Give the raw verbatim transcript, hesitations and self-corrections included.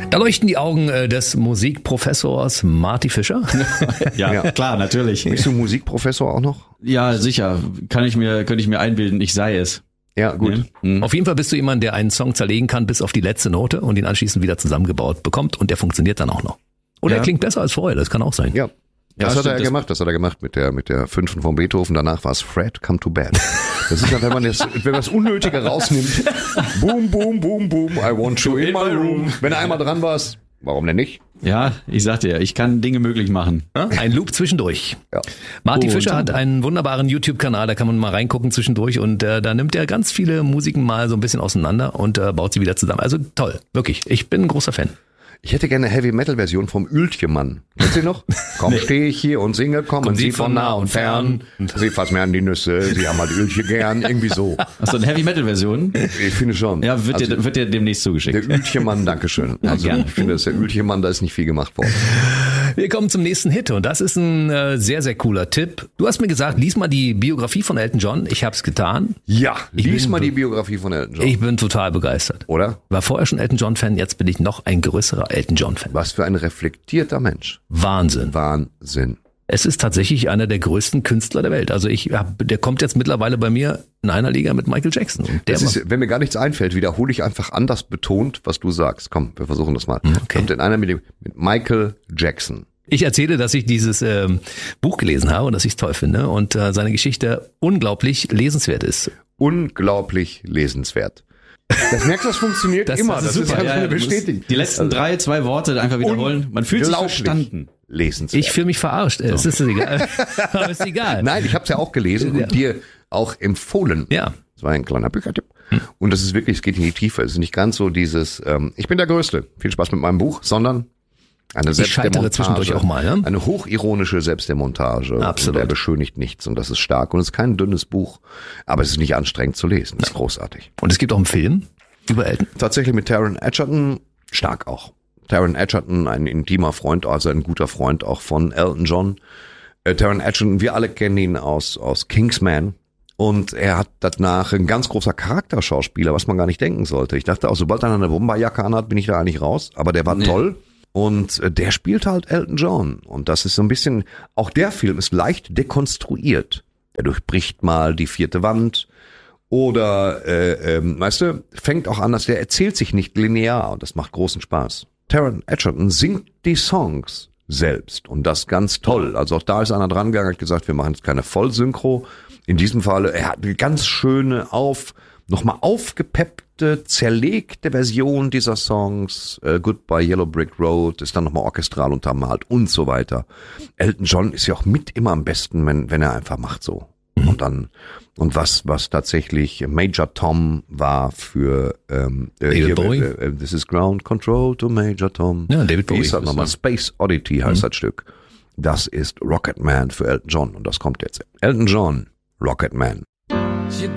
Da leuchten die Augen äh, des Musikprofessors Marty Fischer. ja, ja, klar, natürlich. Bist du Musikprofessor auch noch? Ja, sicher. Kann ich mir, könnte ich mir einbilden, ich sei es. Ja, gut. Mhm. Auf jeden Fall bist du jemand, der einen Song zerlegen kann bis auf die letzte Note und ihn anschließend wieder zusammengebaut bekommt und der funktioniert dann auch noch. Oder ja. er klingt besser als vorher, das kann auch sein. Ja. Das ja, hat er ja gemacht, das hat er gemacht mit der mit der Fünften von Beethoven. Danach war es Fred, come to bed. Das ist ja, wenn man das, wenn man das Unnötige rausnimmt. Boom, boom, boom, boom, I want you in my room. Wenn er einmal dran war, warum denn nicht? Ja, ich sag dir, ich kann Dinge möglich machen. Ein Loop zwischendurch. Ja. Marty oh, Fischer hat einen wunderbaren YouTube-Kanal, da kann man mal reingucken zwischendurch und äh, da nimmt er ganz viele Musiken mal so ein bisschen auseinander und äh, baut sie wieder zusammen. Also toll, wirklich. Ich bin ein großer Fan. Ich hätte gerne eine Heavy-Metal-Version vom Ueltje-Mann. Kennst du noch? Komm, nee. Stehe ich hier und singe, kommen Kommt Sie von nah und fern. Sie fassen mir an die Nüsse, Sie haben halt Ueltje gern, irgendwie so. Hast du eine Heavy-Metal-Version? Ich finde schon. Ja, wird, also, dir, wird dir demnächst zugeschickt. Der Ueltje-Mann, dankeschön. Ja, also gern. ich finde, dass der Ueltje-Mann, da ist nicht viel gemacht worden. Wir kommen zum nächsten Hit und das ist ein äh, sehr, sehr cooler Tipp. Du hast mir gesagt, lies mal die Biografie von Elton John. Ich habe es getan. Ja, ich lies bin, mal die Biografie von Elton John. Ich bin total begeistert. Oder? War vorher schon Elton John-Fan, jetzt bin ich noch ein größerer Elton John-Fan. Was für ein reflektierter Mensch. Wahnsinn. Wahnsinn. Es ist tatsächlich einer der größten Künstler der Welt. Also ich hab, der kommt jetzt mittlerweile bei mir in einer Liga mit Michael Jackson. Und der das ist, wenn mir gar nichts einfällt, wiederhole ich einfach anders betont, was du sagst. Komm, wir versuchen das mal. Okay. Kommt in einer mit, dem, mit Michael Jackson. Ich erzähle, dass ich dieses ähm, Buch gelesen habe und dass ich es toll finde und äh, seine Geschichte unglaublich lesenswert ist. Unglaublich lesenswert. Das merkst du, das funktioniert das, immer. Das ist, das super. ist ja, eine ja, Bestätigung. Die letzten also, drei, zwei Worte einfach wiederholen. Man fühlt sich verstanden. Lesenswert. Ich fühle mich verarscht. Es so. ist egal. Aber ist egal. Nein, ich habe es ja auch gelesen ja. und dir auch empfohlen. Ja. Das war ein kleiner Büchertipp. Hm. Und das ist wirklich, es geht in die Tiefe. Es ist nicht ganz so dieses, ähm, ich bin der Größte, viel Spaß mit meinem Buch, sondern eine ich scheitere zwischendurch auch mal. Ne? Eine hochironische Selbstdemontage. Absolut. Und er beschönigt nichts und das ist stark. Und es ist kein dünnes Buch, aber es ist nicht anstrengend zu lesen. Das ist großartig. Und es gibt auch einen Film über Elton. Tatsächlich mit Taron Egerton, stark auch. Taron Egerton, ein intimer Freund, also ein guter Freund auch von Elton John. Äh, Taron Egerton, wir alle kennen ihn aus, aus Kingsman. Und er hat danach ein ganz großer Charakterschauspieler, was man gar nicht denken sollte. Ich dachte auch, sobald er eine Bomberjacke anhat, bin ich da eigentlich raus. Aber der war nee. toll. Und der spielt halt Elton John. Und das ist so ein bisschen, auch der Film ist leicht dekonstruiert. Er durchbricht mal die vierte Wand. Oder, äh, ähm, weißt du, fängt auch an, dass der erzählt sich nicht linear. Und das macht großen Spaß. Taron Egerton singt die Songs selbst. Und das ganz toll. Also auch da ist einer dran gegangen, hat gesagt, wir machen jetzt keine Vollsynchro. In diesem Fall, er hat eine ganz schöne, auf, nochmal aufgepeppte, zerlegte Version dieser Songs. Äh, Goodbye Yellow Brick Road ist dann nochmal orchestral untermalt und so weiter. Elton John ist ja auch mit immer am besten, wenn, wenn er einfach macht so. Und dann, und was, was tatsächlich Major Tom war für, ähm, David hier, Bowie. Äh, This is Ground Control to Major Tom. Ja, David Bowie. Wie ist das nochmal? Space Oddity heißt mhm. das Stück. Das ist Rocket Man für Elton John und das kommt jetzt. Elton John, Rocket Man. She